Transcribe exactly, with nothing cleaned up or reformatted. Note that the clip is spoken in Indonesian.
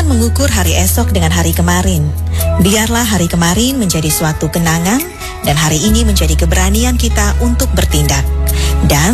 Jangan mengukur hari esok dengan hari kemarin. Biarlah hari kemarin menjadi suatu kenangan dan hari ini menjadi keberanian kita untuk bertindak. Dan